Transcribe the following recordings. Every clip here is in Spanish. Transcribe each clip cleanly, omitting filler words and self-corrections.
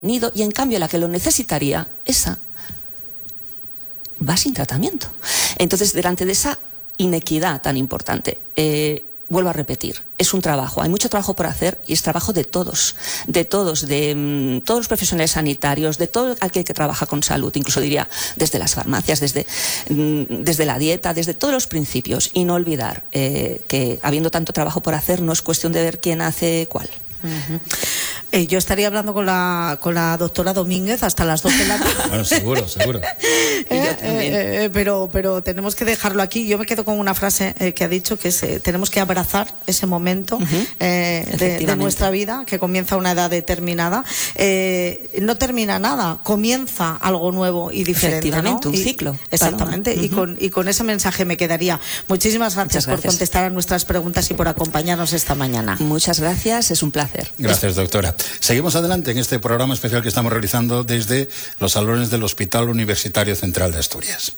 nido, y en cambio la que lo necesitaría, esa va sin tratamiento. Entonces, delante de esa inequidad tan importante, vuelvo a repetir, es un trabajo, hay mucho trabajo por hacer y es trabajo de todos, de todos los profesionales sanitarios, de todo aquel que trabaja con salud, incluso diría desde las farmacias, desde la dieta, desde todos los principios, y no olvidar que habiendo tanto trabajo por hacer no es cuestión de ver quién hace cuál. Yo estaría hablando con la doctora Domínguez hasta las 12 de la tarde. Bueno, seguro. Pero tenemos que dejarlo aquí. Yo me quedo con una frase que ha dicho, que es tenemos que abrazar ese momento de nuestra vida, que comienza a una edad determinada. No termina nada, comienza algo nuevo y diferente. Efectivamente, ¿no? un ciclo. Exactamente, y con ese mensaje me quedaría. Muchísimas gracias por contestar a nuestras preguntas y por acompañarnos esta mañana. Muchas gracias, es un placer. Gracias, doctora. Seguimos adelante en este programa especial que estamos realizando desde los salones del Hospital Universitario Central de Asturias.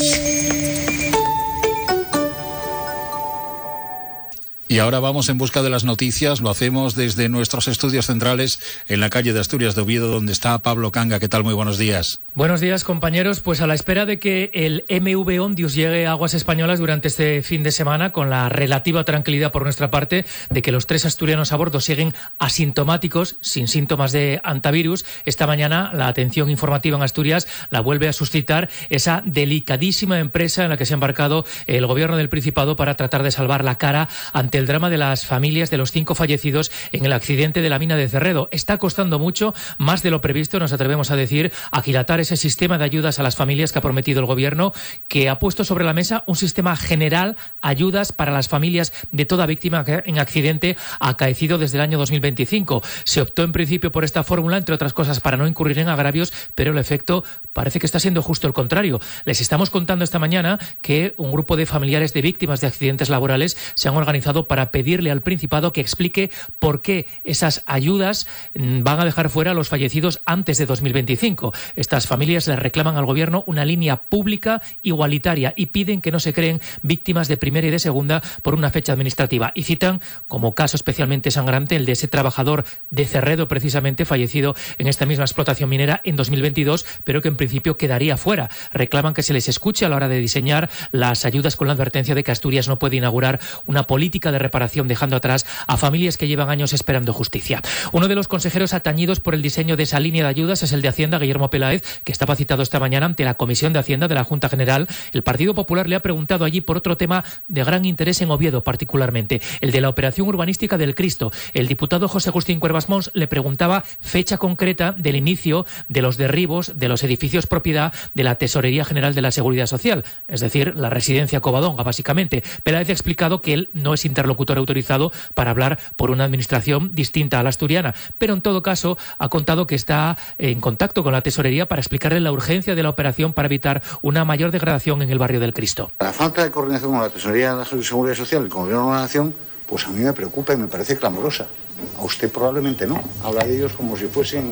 Y ahora vamos en busca de las noticias. Lo hacemos desde nuestros estudios centrales en la calle de Asturias de Oviedo, donde está Pablo Canga. ¿Qué tal? Muy buenos días. Buenos días, compañeros. Pues a la espera de que el MV Ondius llegue a aguas españolas durante este fin de semana, con la relativa tranquilidad por nuestra parte de que los 3 asturianos a bordo siguen asintomáticos, sin síntomas de antivirus, esta mañana la atención informativa en Asturias la vuelve a suscitar esa delicadísima empresa en la que se ha embarcado el Gobierno del Principado para tratar de salvar la cara ante el drama de las familias de los 5 fallecidos en el accidente de la mina de Cerredo. Está costando mucho, más de lo previsto, nos atrevemos a decir, aquilatar ese sistema de ayudas a las familias que ha prometido el Gobierno, que ha puesto sobre la mesa un sistema general, ayudas para las familias de toda víctima en accidente acaecido desde el año 2025. Se optó en principio por esta fórmula, entre otras cosas, para no incurrir en agravios, pero el efecto parece que está siendo justo el contrario. Les estamos contando esta mañana que un grupo de familiares de víctimas de accidentes laborales se han organizado para pedirle al Principado que explique por qué esas ayudas van a dejar fuera a los fallecidos antes de 2025. Estas familias le reclaman al Gobierno una línea pública igualitaria y piden que no se creen víctimas de primera y de segunda por una fecha administrativa. Y citan como caso especialmente sangrante el de ese trabajador de Cerredo, precisamente fallecido en esta misma explotación minera en 2022, pero que en principio quedaría fuera. Reclaman que se les escuche a la hora de diseñar las ayudas, con la advertencia de que Asturias no puede inaugurar una política de reparación dejando atrás a familias que llevan años esperando justicia. Uno de los consejeros atañidos por el diseño de esa línea de ayudas es el de Hacienda, Guillermo Peláez, que estaba citado esta mañana ante la Comisión de Hacienda de la Junta General. El Partido Popular le ha preguntado allí por otro tema de gran interés en Oviedo, particularmente, el de la operación urbanística del Cristo. El diputado José Agustín Cuervas Mons le preguntaba fecha concreta del inicio de los derribos de los edificios propiedad de la Tesorería General de la Seguridad Social, es decir, la residencia Covadonga, básicamente. Peláez ha explicado que él no es interlocutor autorizado para hablar por una administración distinta a la asturiana, pero en todo caso ha contado que está en contacto con la Tesorería para explicarle la urgencia de la operación para evitar una mayor degradación en el barrio del Cristo. La falta de coordinación con la Tesorería de la Seguridad Social y con el Gobierno de la Nación, pues a mí me preocupa y me parece clamorosa. A usted probablemente no. Habla de ellos como si fuesen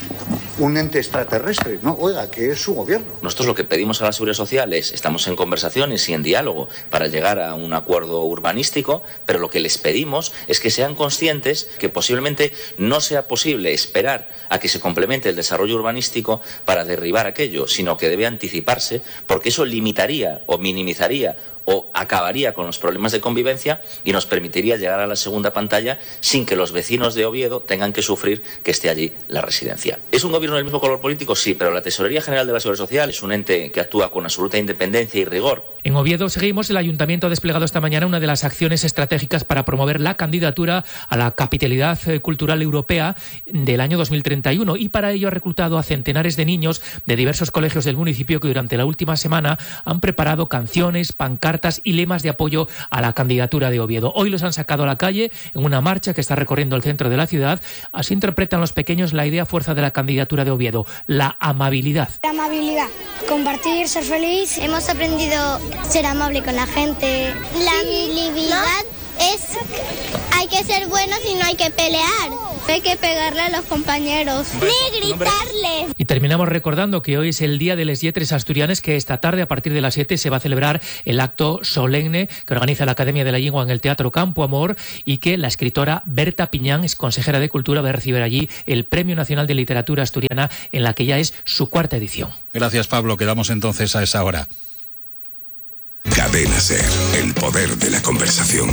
un ente extraterrestre. No, oiga, que es su gobierno. Nosotros lo que pedimos a la Seguridad Social es, estamos en conversaciones y en diálogo para llegar a un acuerdo urbanístico, pero lo que les pedimos es que sean conscientes que posiblemente no sea posible esperar a que se complemente el desarrollo urbanístico para derribar aquello, sino que debe anticiparse, porque eso limitaría o minimizaría o acabaría con los problemas de convivencia y nos permitiría llegar a la segunda pantalla sin que los vecinos de Oviedo tengan que sufrir que esté allí la residencia. ¿Es un gobierno del mismo color político? Sí, pero la Tesorería General de la Seguridad Social es un ente que actúa con absoluta independencia y rigor. En Oviedo seguimos. El Ayuntamiento ha desplegado esta mañana una de las acciones estratégicas para promover la candidatura a la capitalidad cultural europea del año 2031 y para ello ha reclutado a centenares de niños de diversos colegios del municipio que durante la última semana han preparado canciones, pancartas y lemas de apoyo a la candidatura de Oviedo. Hoy los han sacado a la calle en una marcha que está recorriendo el centro de la ciudad. Así interpretan los pequeños la idea fuerza de la candidatura de Oviedo, la amabilidad. La amabilidad, compartir, ser feliz. Hemos aprendido a ser amable con la gente. La amabilidad es Hay que ser buenos y no hay que pelear. Hay que pegarle a los compañeros. Ni gritarles. Y terminamos recordando que hoy es el Día de les Lletres Asturianes, que esta tarde a partir de las 7 se va a celebrar el acto solemne que organiza la Academia de la Lengua en el Teatro Campo Amor, y que la escritora Berta Piñán, es consejera de Cultura, va a recibir allí el Premio Nacional de Literatura Asturiana, en la que ya es su 4ª edición. Gracias, Pablo. Quedamos entonces a esa hora. Cadena SER, el poder de la conversación.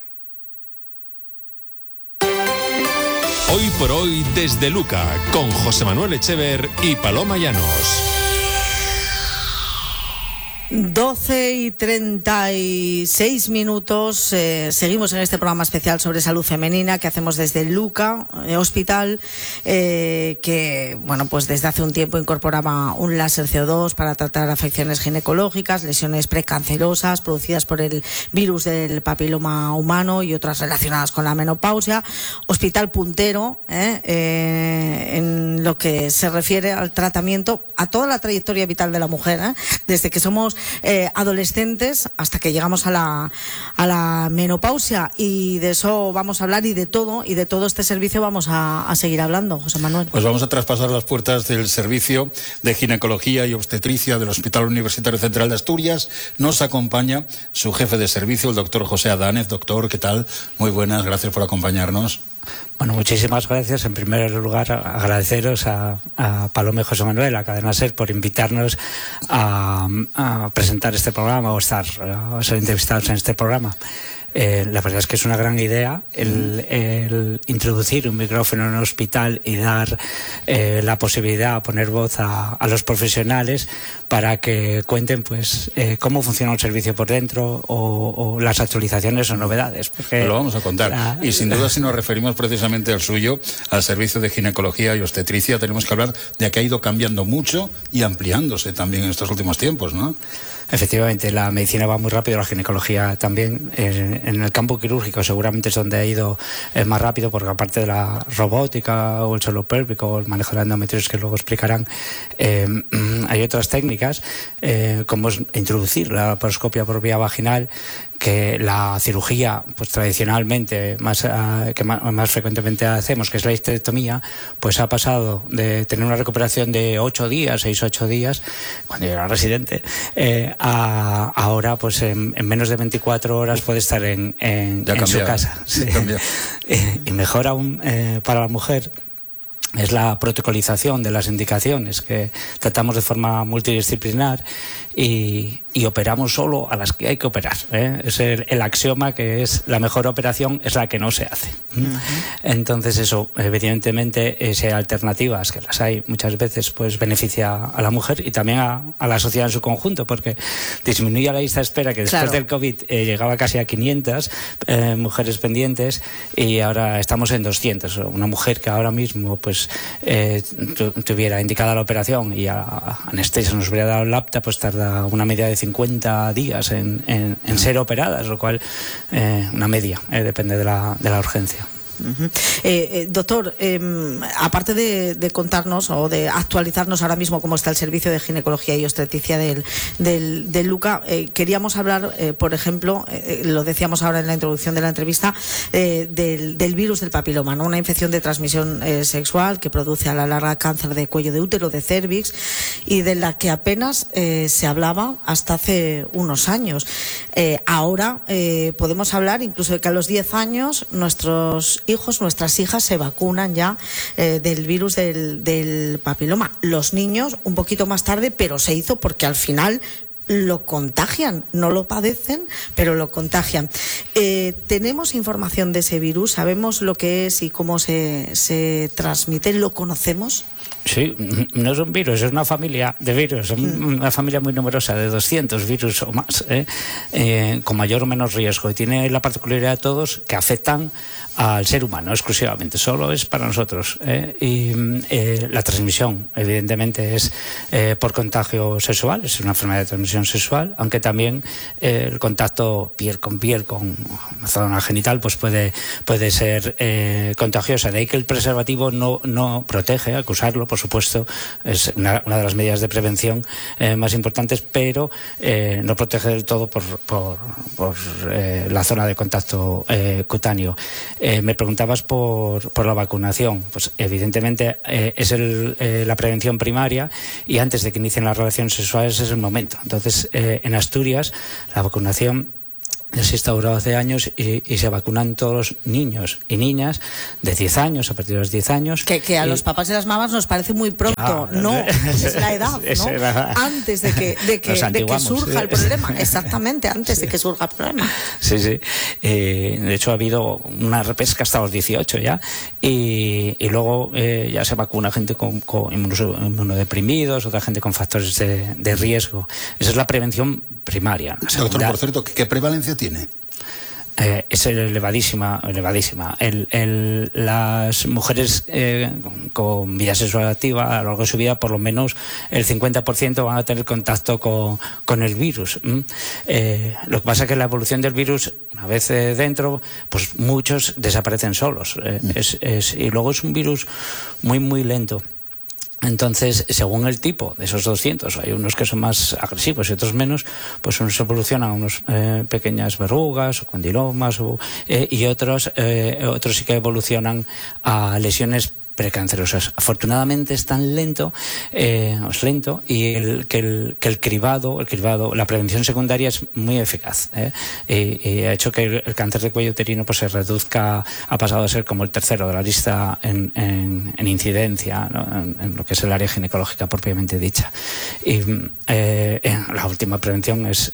Hoy por hoy desde Luca, con José Manuel Echever y Paloma Llanos. 12:36. Seguimos en este programa especial sobre salud femenina que hacemos desde el Luca Hospital, que bueno, pues desde hace un tiempo incorporaba un láser CO2 para tratar afecciones ginecológicas, lesiones precancerosas producidas por el virus del papiloma humano y otras relacionadas con la menopausia. Hospital puntero en lo que se refiere al tratamiento a toda la trayectoria vital de la mujer, desde que somos adolescentes hasta que llegamos a la menopausia, y de eso vamos a hablar, y de todo este servicio vamos a seguir hablando, José Manuel. Pues vamos a traspasar las puertas del servicio de ginecología y obstetricia del Hospital Universitario Central de Asturias. Nos acompaña su jefe de servicio, el doctor José Adánez. Doctor, ¿qué tal? Muy buenas, gracias por acompañarnos. Bueno, muchísimas gracias. En primer lugar, agradeceros a Paloma y José Manuel, a Cadena SER, por invitarnos a presentar este programa o ser entrevistados en este programa. La verdad es que es una gran idea el introducir un micrófono en un hospital y dar la posibilidad, poner voz a los profesionales para que cuenten pues cómo funciona un servicio por dentro o las actualizaciones o novedades. Porque lo vamos a contar. Y sin duda, si nos referimos precisamente al suyo, al servicio de ginecología y obstetricia, tenemos que hablar de que ha ido cambiando mucho y ampliándose también en estos últimos tiempos, ¿no? Efectivamente, la medicina va muy rápido, la ginecología también. En el campo quirúrgico seguramente es donde ha ido más rápido, porque aparte de la robótica o el suelo pélvico o el manejo de la endometriosis, que luego explicarán, hay otras técnicas como es introducir la laparoscopia por vía vaginal, que la cirugía pues tradicionalmente que más frecuentemente hacemos, que es la histerectomía, pues ha pasado de tener una recuperación de 8 días, 6-8 días, cuando yo era residente, a ahora pues en menos de 24 horas puede estar en su casa. Sí. Y mejor aún para la mujer es la protocolización de las indicaciones, que tratamos de forma multidisciplinar y operamos solo a las que hay que operar. Es el axioma, que es la mejor operación es la que no se hace. Entonces eso, evidentemente, si hay alternativas, que las hay muchas veces, pues beneficia a la mujer y también a la sociedad en su conjunto, porque disminuye la lista de espera, que después del COVID llegaba casi a 500 mujeres pendientes, y ahora estamos en 200. Una mujer que ahora mismo pues tuviera indicada la operación y a anestesia nos hubiera dado el apta, pues tarda una media de 50 días en ser operadas, lo cual una media, depende de la urgencia. Doctor, aparte de contarnos o de actualizarnos ahora mismo cómo está el servicio de ginecología y obstetricia del Luca, queríamos hablar, por ejemplo, lo decíamos ahora en la introducción de la entrevista, del virus del papiloma, ¿no? Una infección de transmisión sexual que produce a la larga cáncer de cuello de útero, de cérvix, y de la que apenas se hablaba hasta hace unos años. Ahora podemos hablar incluso de que a los 10 años nuestros hijos, nuestras hijas se vacunan ya del virus del papiloma. Los niños un poquito más tarde, pero se hizo porque al final lo contagian, no lo padecen, pero lo contagian. ¿Tenemos información de ese virus? ¿Sabemos lo que es y cómo se transmite? ¿Lo conocemos? Sí, no es un virus, es una familia de virus, una familia muy numerosa, de 200 virus o más, con mayor o menos riesgo. Y tiene la particularidad de todos que afectan al ser humano exclusivamente, solo es para nosotros. Y la transmisión, evidentemente, es por contagio sexual, es una enfermedad de transmisión sexual, aunque también el contacto piel con la zona genital pues puede ser contagiosa. De ahí que el preservativo no protege, al que usarlo pues por supuesto, es una de las medidas de prevención más importantes, pero no protege del todo por la zona de contacto cutáneo. Me preguntabas por la vacunación. Pues evidentemente es la prevención primaria, y antes de que inicien las relaciones sexuales es el momento. Entonces, en Asturias, la vacunación se instauró hace años y se vacunan todos los niños y niñas de 10 años, a partir de los 10 años. Que a los papás y las mamás nos parece muy pronto. No, es la edad, ¿no? Antes de que surja el problema. Exactamente, antes de que surja el problema. Sí, sí. De hecho, ha habido una repesca hasta los 18 ya, y luego ya se vacuna gente con inmunodeprimidos, otra gente con factores de riesgo. Esa es la prevención primaria. Doctor, por cierto, ¿qué prevalencia tiene? Es elevadísima. Las mujeres con vida sexual activa a lo largo de su vida, por lo menos el 50% van a tener contacto con el virus. Lo que pasa es que la evolución del virus, una vez dentro, pues muchos desaparecen solos. Y luego es un virus muy, muy lento. Entonces, según el tipo de esos 200, hay unos que son más agresivos y otros menos, pues unos evolucionan a unas pequeñas verrugas o condilomas, y otros sí que evolucionan a lesiones precancerosas. Afortunadamente es tan lento, y el cribado, la prevención secundaria es muy eficaz, y ha hecho que el cáncer de cuello uterino pues se reduzca, ha pasado a ser como el tercero de la lista en incidencia, ¿no? en lo que es el área ginecológica propiamente dicha. Y la última prevención es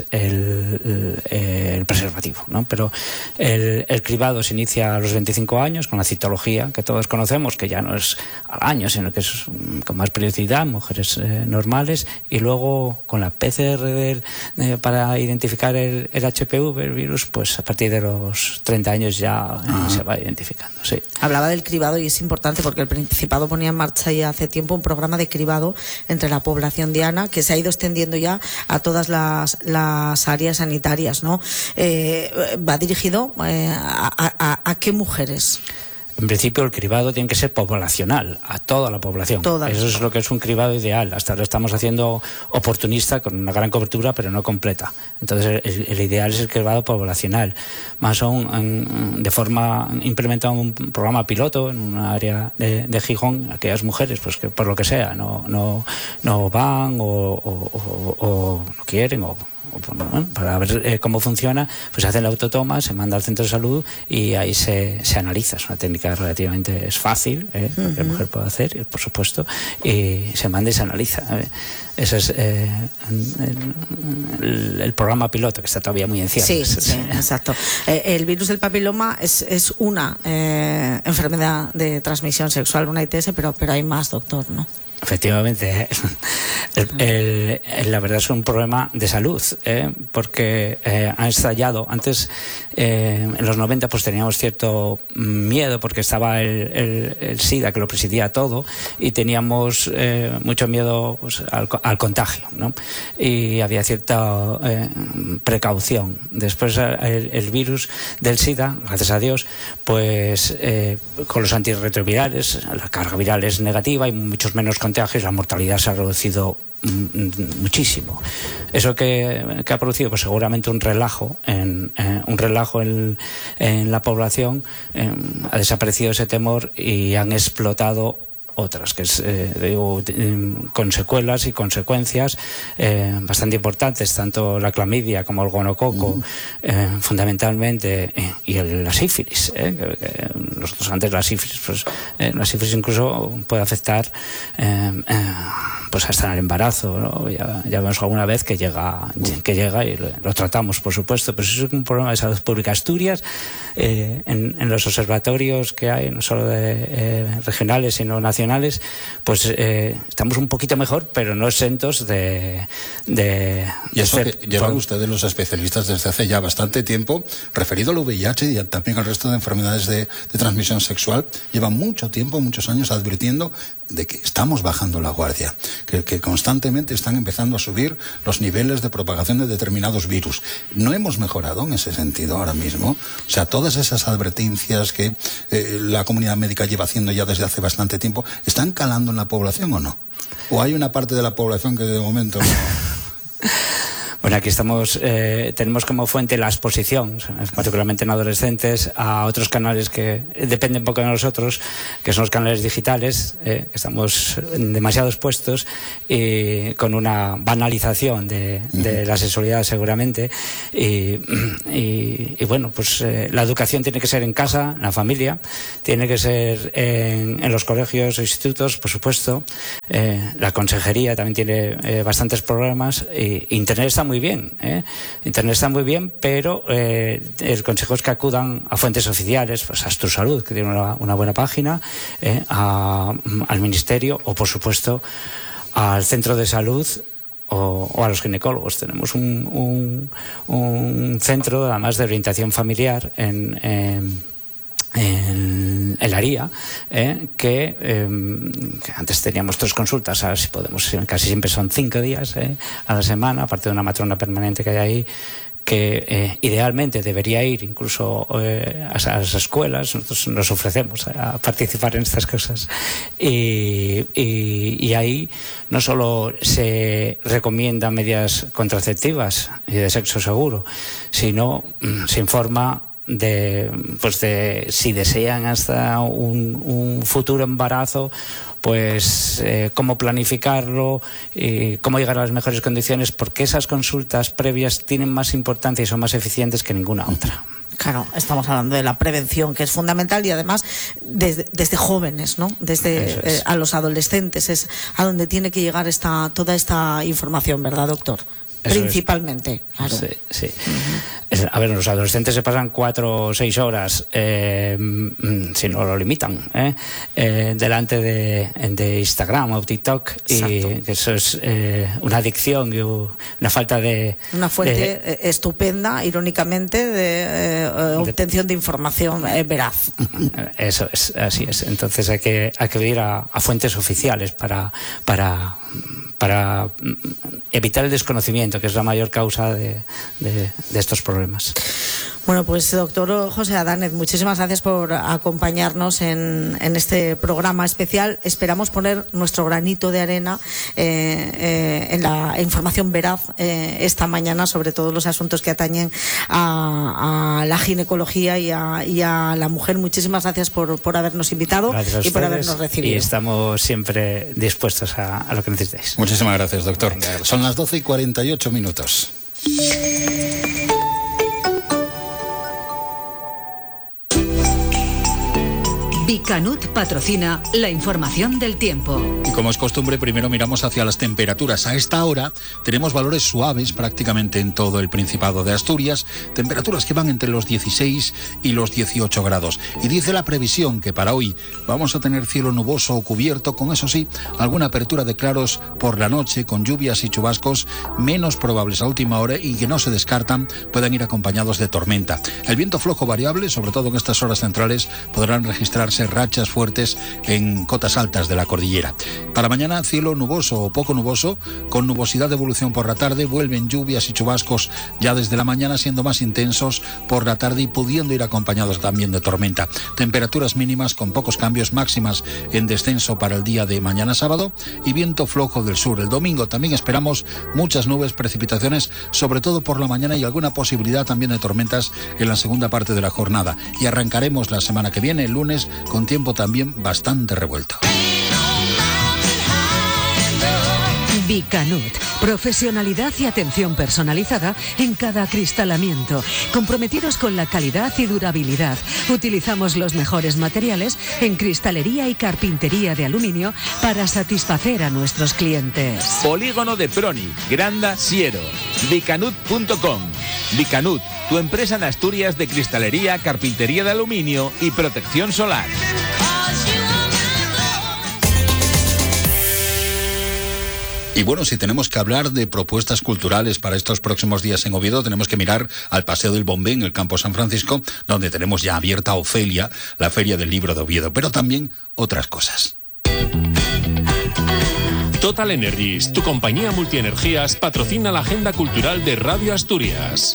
el preservativo, ¿no? Pero el cribado se inicia a los 25 años con la citología que todos conocemos, que ya no es al año, sino que es con más periodicidad, mujeres normales, y luego con la PCR para identificar el HPV, el virus, pues a partir de los 30 años ya se va identificando. Sí. Hablaba del cribado, y es importante porque el Principado ponía en marcha ya hace tiempo un programa de cribado entre la población diana, que se ha ido extendiendo ya a todas las áreas sanitarias, ¿no? ¿Va dirigido a qué mujeres? En principio, el cribado tiene que ser poblacional, a toda la población. Eso es lo que es un cribado ideal. Hasta ahora estamos haciendo oportunista, con una gran cobertura, pero no completa. Entonces, el ideal es el cribado poblacional. Más aún, implementado un programa piloto en una área de Gijón, aquellas mujeres, pues que por lo que sea, no van o no quieren para ver cómo funciona, pues hacen la autotoma, se manda al centro de salud y ahí se analiza. Es una técnica relativamente fácil, que la mujer puede hacer, por supuesto, y se manda y se analiza. Ese es el programa piloto, que está todavía muy en ciernes. Sí, exacto. El virus del papiloma es una enfermedad de transmisión sexual, una ITS, pero hay más, doctor, ¿no? Efectivamente, la verdad es un problema de salud, porque ha estallado. Antes, en los 90, pues teníamos cierto miedo porque estaba el SIDA, que lo presidía todo, y teníamos mucho miedo, pues, al contagio, ¿no? Y había cierta precaución. Después, el virus del SIDA, gracias a Dios, pues con los antirretrovirales, la carga viral es negativa y muchos menos contagios, la mortalidad se ha reducido muchísimo. Eso que ha producido, pues seguramente un relajo en la población. Ha desaparecido ese temor y han explotado otras, que es con secuelas y consecuencias bastante importantes, tanto la clamidia como el gonococo, fundamentalmente, y la sífilis, que nosotros antes la sífilis la sífilis incluso puede afectar pues hasta en el embarazo, ¿no? Ya vemos alguna vez que llega y lo tratamos, por supuesto, pero eso es un problema de salud pública. Asturias, en los observatorios que hay, no solo regionales sino nacionales, pues estamos un poquito mejor, pero no exentos de y eso que llevan ustedes los especialistas desde hace ya bastante tiempo, referido al VIH y también al resto de enfermedades de transmisión transmisión sexual, lleva mucho tiempo, muchos años advirtiendo de que estamos bajando la guardia, que constantemente están empezando a subir los niveles de propagación de determinados virus. No hemos mejorado en ese sentido ahora mismo. O sea, todas esas advertencias que la comunidad médica lleva haciendo ya desde hace bastante tiempo, ¿están calando en la población o no? ¿O hay una parte de la población que de momento no? Bueno, aquí estamos, tenemos como fuente la exposición, particularmente en adolescentes, a otros canales que dependen un poco de nosotros, que son los canales digitales, que estamos demasiado expuestos y con una banalización de la sexualidad seguramente. Y bueno, pues la educación tiene que ser en casa, en la familia, tiene que ser en los colegios o institutos, por supuesto. La consejería también tiene bastantes programas. Internet está muy bien, Internet está muy bien, pero el consejo es que acudan a fuentes oficiales, pues a Astursalud, que tiene una buena página, al ministerio o por supuesto al centro de salud o a los ginecólogos. Tenemos un centro además de orientación familiar en la RIA, que antes teníamos 3 consultas, ahora si podemos, casi siempre son 5 días a la semana, aparte de una matrona permanente que hay ahí, que idealmente debería ir incluso a las escuelas. Nosotros nos ofrecemos a participar en estas cosas y ahí no solo se recomiendan medidas contraceptivas y de sexo seguro, sino se informa de si desean hasta un futuro embarazo, pues cómo planificarlo, cómo llegar a las mejores condiciones, porque esas consultas previas tienen más importancia y son más eficientes que ninguna otra. Claro, estamos hablando de la prevención, que es fundamental, y además desde jóvenes, ¿no? Desde a los adolescentes es a donde tiene que llegar toda esta información, ¿verdad, doctor? Principalmente, claro. Sí, sí. A ver, los adolescentes se pasan 4 o 6 horas, si no lo limitan, delante de Instagram o TikTok. Exacto. Y que eso es una adicción y una falta de... Una fuente estupenda, irónicamente, de obtención de información veraz. Eso es, así es. Entonces hay que ir a fuentes oficiales para evitar el desconocimiento, que es la mayor causa de estos problemas. Bueno, pues doctor José Adánez, muchísimas gracias por acompañarnos en este programa especial. Esperamos poner nuestro granito de arena en la información veraz esta mañana sobre todos los asuntos que atañen a la ginecología y a la mujer. Muchísimas gracias por habernos invitado y por habernos recibido. Y estamos siempre dispuestos a lo que necesitéis. Muchísimas gracias, doctor. Son las 12:48. Bicanut patrocina la información del tiempo. Y como es costumbre, primero miramos hacia las temperaturas. A esta hora tenemos valores suaves prácticamente en todo el Principado de Asturias, temperaturas que van entre los 16 y los 18 grados. Y dice la previsión que para hoy vamos a tener cielo nuboso o cubierto, con eso sí, alguna apertura de claros por la noche, con lluvias y chubascos menos probables a última hora y que no se descartan puedan ir acompañados de tormenta. El viento flojo variable, sobre todo en estas horas centrales, podrán registrarse rachas fuertes en cotas altas de la cordillera. Para mañana, cielo nuboso o poco nuboso, con nubosidad de evolución por la tarde, vuelven lluvias y chubascos ya desde la mañana, siendo más intensos por la tarde y pudiendo ir acompañados también de tormenta. Temperaturas mínimas con pocos cambios, máximas en descenso para el día de mañana sábado y viento flojo del sur. El domingo también esperamos muchas nubes, precipitaciones, sobre todo por la mañana, y alguna posibilidad también de tormentas en la segunda parte de la jornada. Y arrancaremos la semana que viene, el lunes, con tiempo también bastante revuelto. Bicanut, profesionalidad y atención personalizada en cada acristalamiento, comprometidos con la calidad y durabilidad. Utilizamos los mejores materiales en cristalería y carpintería de aluminio para satisfacer a nuestros clientes. Polígono de Proni, Granda, Siero. Bicanut.com. Bicanut, tu empresa en Asturias de cristalería, carpintería de aluminio y protección solar. Y bueno, si tenemos que hablar de propuestas culturales para estos próximos días en Oviedo, tenemos que mirar al Paseo del Bombé en el Campo San Francisco, donde tenemos ya abierta Ofelia, la Feria del Libro de Oviedo, pero también otras cosas. Total Energies, tu compañía multienergías, patrocina la agenda cultural de Radio Asturias.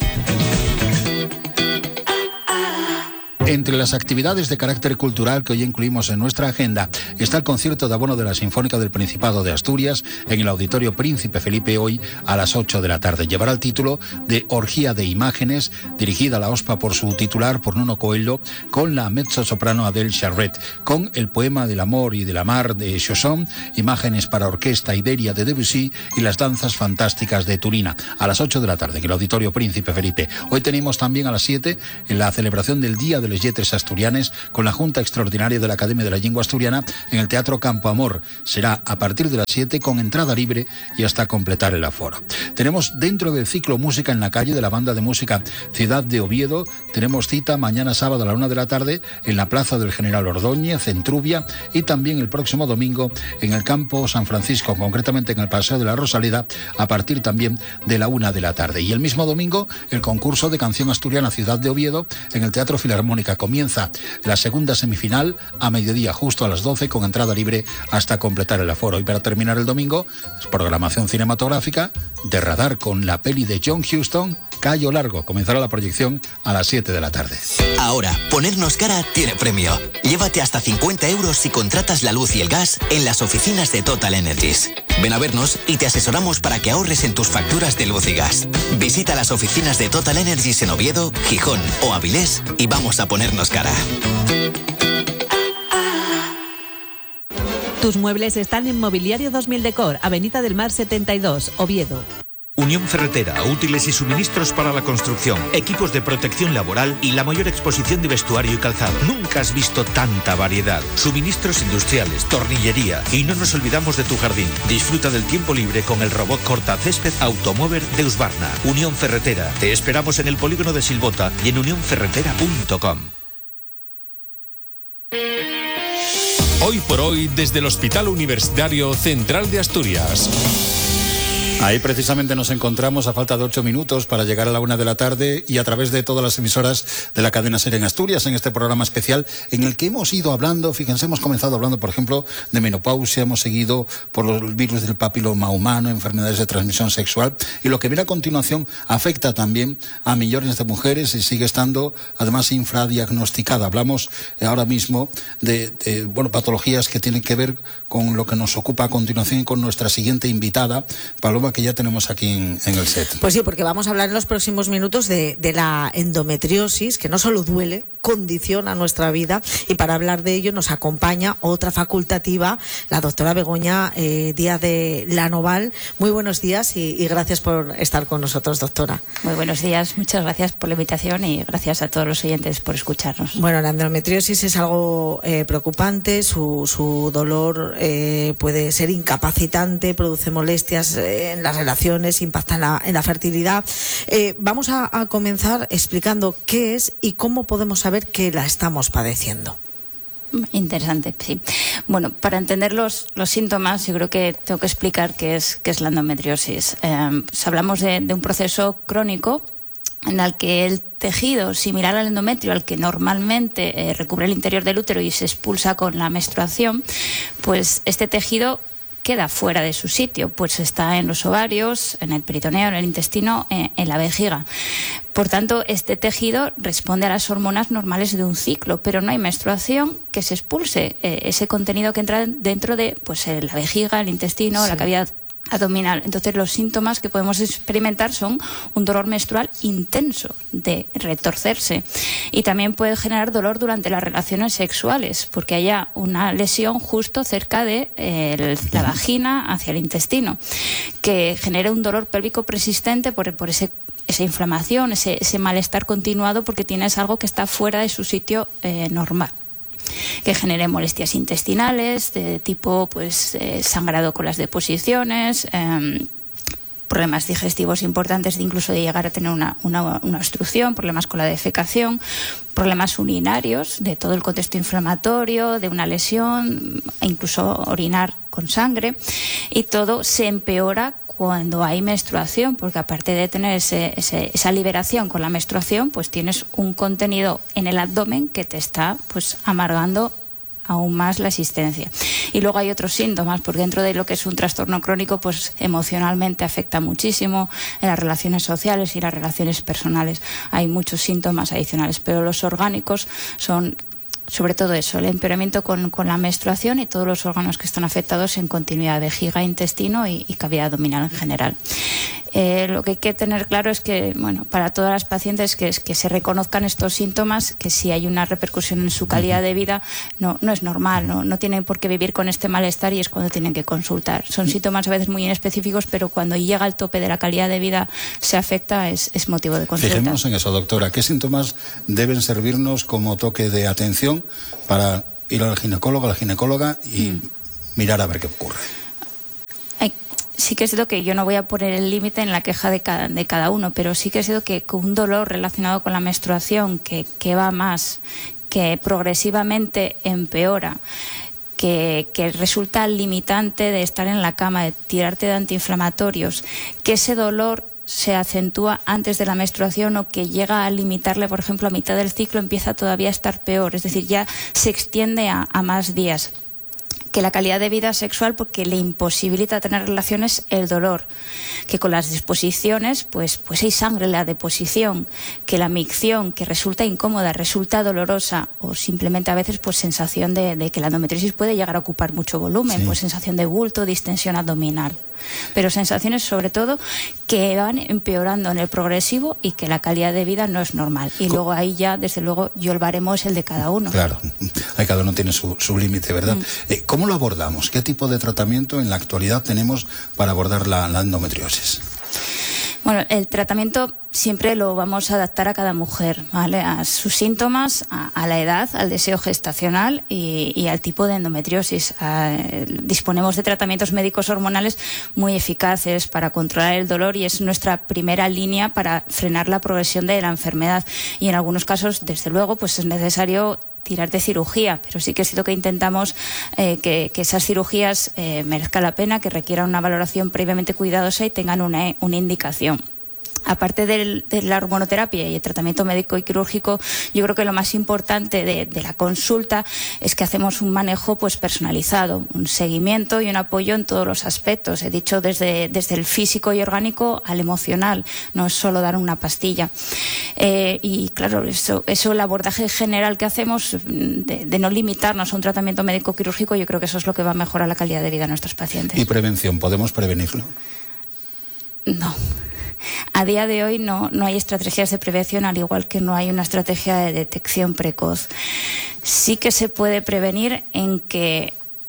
Entre las actividades de carácter cultural que hoy incluimos en nuestra agenda está el concierto de abono de la Sinfónica del Principado de Asturias en el Auditorio Príncipe Felipe hoy a las 8 de la tarde. Llevará el título de Orgía de Imágenes, dirigida a la OSPA por su titular, por Nuno Coelho, con la mezzosoprano Adele Charret, con el poema del amor y de la mar de Chausson, imágenes para orquesta Iberia de Debussy y las danzas fantásticas de Turina, a las 8 de la tarde en el Auditorio Príncipe Felipe. Hoy tenemos también a las 7 en la celebración del Día de Lletres Asturianes con la Junta Extraordinaria de la Academia de la Lengua Asturiana en el Teatro Campo Amor. Será a partir de las 7 con entrada libre y hasta completar el aforo. Tenemos dentro del ciclo Música en la Calle de la banda de música Ciudad de Oviedo, tenemos cita mañana sábado a la 1 de la tarde en la Plaza del General Ordóñez, en Trubia, y también el próximo domingo en el Campo San Francisco, concretamente en el Paseo de la Rosaleda, a partir también de la 1 de la tarde. Y el mismo domingo el concurso de canción asturiana Ciudad de Oviedo en el Teatro Filarmónica. Comienza la segunda semifinal a mediodía, justo a las 12, con entrada libre hasta completar el aforo. Y para terminar el domingo, programación cinematográfica de Radar con la peli de John Huston, Cayo Largo. Comenzará la proyección a las 7 de la tarde. Ahora, ponernos cara tiene premio. Llévate hasta 50 euros si contratas la luz y el gas en las oficinas de Total Energies. Ven a vernos y te asesoramos para que ahorres en tus facturas de luz y gas. Visita las oficinas de Total Energies en Oviedo, Gijón o Avilés y vamos a ponernos cara. Tus muebles están en Mobiliario 2000 Decor, Avenida del Mar 72, Oviedo. Unión Ferretera, útiles y suministros para la construcción, equipos de protección laboral y la mayor exposición de vestuario y calzado. Nunca has visto tanta variedad. Suministros industriales, tornillería y no nos olvidamos de tu jardín. Disfruta del tiempo libre con el robot cortacésped Automover de Husqvarna. Unión Ferretera. Te esperamos en el polígono de Silvota y en unionferretera.com. Hoy por hoy, desde el Hospital Universitario Central de Asturias. Ahí precisamente nos encontramos a falta de 8 minutos para llegar a la 1 de la tarde y a través de todas las emisoras de la cadena SER en Asturias, en este programa especial en el que hemos ido hablando, fíjense, hemos comenzado hablando, por ejemplo, de menopausia, hemos seguido por los virus del papiloma humano, enfermedades de transmisión sexual, y lo que viene a continuación afecta también a millones de mujeres y sigue estando además infradiagnosticada. Hablamos ahora mismo de patologías que tienen que ver con lo que nos ocupa a continuación y con nuestra siguiente invitada, Paloma, que ya tenemos aquí en el set. Pues sí, porque vamos a hablar en los próximos minutos de la endometriosis, que no solo duele, condiciona nuestra vida, y para hablar de ello nos acompaña otra facultativa, la doctora Begoña Díaz de Lanoval. Muy buenos días y gracias por estar con nosotros, doctora. Muy buenos días, muchas gracias por la invitación y gracias a todos los oyentes por escucharnos. Bueno, la endometriosis es algo preocupante, su dolor puede ser incapacitante, produce molestias en las relaciones, impacta en la fertilidad. Vamos a comenzar explicando qué es y cómo podemos saber que la estamos padeciendo. Interesante, sí. Bueno, para entender los síntomas, yo creo que tengo que explicar qué es la endometriosis. Pues hablamos de un proceso crónico en el que el tejido similar al endometrio, al que normalmente recubre el interior del útero y se expulsa con la menstruación, pues este tejido queda fuera de su sitio, pues está en los ovarios, en el peritoneo, en el intestino, en la vejiga. Por tanto, este tejido responde a las hormonas normales de un ciclo, pero no hay menstruación que se expulse ese contenido que entra dentro de la vejiga, el intestino, sí, la cavidad abdominal. Entonces los síntomas que podemos experimentar son un dolor menstrual intenso de retorcerse, y también puede generar dolor durante las relaciones sexuales porque haya una lesión justo cerca de la vagina hacia el intestino, que genere un dolor pélvico persistente por esa inflamación, ese malestar continuado porque tienes algo que está fuera de su sitio normal, que genere molestias intestinales de tipo sangrado con las deposiciones, problemas digestivos importantes, incluso de llegar a tener una obstrucción, problemas con la defecación, problemas urinarios, de todo el contexto inflamatorio, de una lesión, e incluso orinar con sangre, y todo se empeora cuando hay menstruación, porque aparte de tener esa liberación con la menstruación, pues tienes un contenido en el abdomen que te está pues amargando aún más la existencia. Y luego hay otros síntomas, porque dentro de lo que es un trastorno crónico, pues emocionalmente afecta muchísimo en las relaciones sociales y las relaciones personales. Hay muchos síntomas adicionales, pero los orgánicos son sobre todo eso, el empeoramiento con la menstruación y todos los órganos que están afectados en continuidad, vejiga, intestino y cavidad abdominal en general. Lo que hay que tener claro es que, bueno, para todas las pacientes que se reconozcan estos síntomas, que si hay una repercusión en su calidad de vida, no es normal, no tienen por qué vivir con este malestar, y es cuando tienen que consultar. Son síntomas a veces muy inespecíficos, pero cuando llega al tope de la calidad de vida se afecta, es motivo de consulta. Fijémonos en eso, doctora. ¿Qué síntomas deben servirnos como toque de atención para ir al ginecólogo, a la ginecóloga y mirar a ver qué ocurre? Sí que es cierto que yo no voy a poner el límite en la queja de cada uno, pero sí que es cierto que con un dolor relacionado con la menstruación que va más, que progresivamente empeora, que resulta limitante de estar en la cama, de tirarte de antiinflamatorios, que ese dolor se acentúa antes de la menstruación o que llega a limitarle, por ejemplo, a mitad del ciclo, empieza todavía a estar peor, es decir, ya se extiende a más días. Que la calidad de vida sexual, porque le imposibilita tener relaciones el dolor, que con las disposiciones pues hay sangre en la deposición, que la micción, que resulta incómoda, resulta dolorosa, o simplemente a veces pues sensación de que la endometriosis puede llegar a ocupar mucho volumen, pues sensación de bulto, distensión abdominal. Pero sensaciones sobre todo que van empeorando en el progresivo y que la calidad de vida no es normal. Y luego ahí ya, desde luego, el baremo es el de cada uno. Claro, ahí cada uno tiene su límite, ¿verdad? ¿Cómo lo abordamos? ¿Qué tipo de tratamiento en la actualidad tenemos para abordar la endometriosis? Bueno, el tratamiento siempre lo vamos a adaptar a cada mujer, ¿vale? A sus síntomas, a la edad, al deseo gestacional y al tipo de endometriosis. Disponemos de tratamientos médicos hormonales muy eficaces para controlar el dolor, y es nuestra primera línea para frenar la progresión de la enfermedad. Y en algunos casos, desde luego, pues es necesario tirar de cirugía, pero sí que es cierto que intentamos que esas cirugías merezcan la pena, que requieran una valoración previamente cuidadosa y tengan una indicación. Aparte de la hormonoterapia y el tratamiento médico y quirúrgico, yo creo que lo más importante de la consulta es que hacemos un manejo pues personalizado, un seguimiento y un apoyo en todos los aspectos. He dicho desde el físico y orgánico al emocional, no es solo dar una pastilla. Y claro, eso el abordaje general que hacemos de no limitarnos a un tratamiento médico quirúrgico, yo creo que eso es lo que va a mejorar la calidad de vida de nuestros pacientes. ¿Y prevención? ¿Podemos prevenirlo? No. A día de hoy no hay estrategias de prevención, al igual que no hay una estrategia de detección precoz. Sí que se puede prevenir en que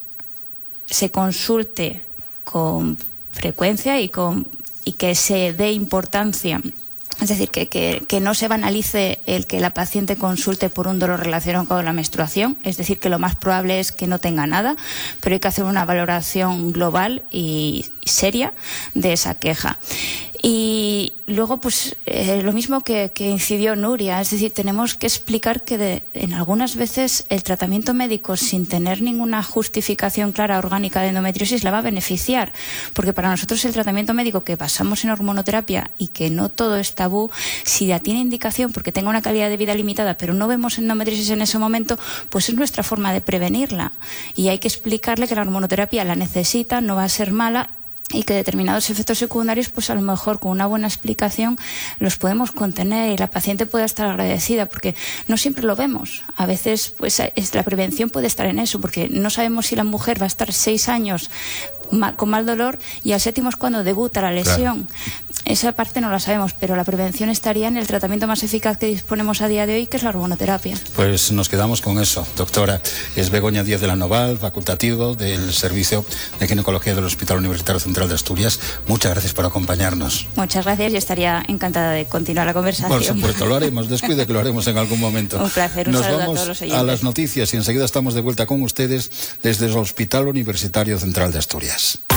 se consulte con frecuencia y que se dé importancia. Es decir, que no se banalice el que la paciente consulte por un dolor relacionado con la menstruación. Es decir, que lo más probable es que no tenga nada, pero hay que hacer una valoración global y seria de esa queja. Y luego, pues lo mismo que incidió Nuria, es decir, tenemos que explicar que en algunas veces el tratamiento médico, sin tener ninguna justificación clara orgánica de endometriosis, la va a beneficiar, porque para nosotros el tratamiento médico que basamos en hormonoterapia y que no todo es tabú, si ya tiene indicación porque tenga una calidad de vida limitada, pero no vemos endometriosis en ese momento, pues es nuestra forma de prevenirla, y hay que explicarle que la hormonoterapia la necesita, no va a ser mala, y que determinados efectos secundarios, pues a lo mejor con una buena explicación los podemos contener y la paciente puede estar agradecida, porque no siempre lo vemos. A veces pues la prevención puede estar en eso, porque no sabemos si la mujer va a estar 6 años con mal dolor y al 7º es cuando debuta la lesión. Claro. Esa parte no la sabemos, pero la prevención estaría en el tratamiento más eficaz que disponemos a día de hoy, que es la hormonoterapia. Pues nos quedamos con eso, doctora. Es Begoña Díaz de la Noval, facultativo del Servicio de Ginecología del Hospital Universitario Central de Asturias. Muchas gracias por acompañarnos. Muchas gracias, y estaría encantada de continuar la conversación. Por supuesto, lo haremos, descuide que lo haremos en algún momento. Un placer, un saludo a todos los oyentes. Nos vamos a las noticias y enseguida estamos de vuelta con ustedes desde el Hospital Universitario Central de Asturias.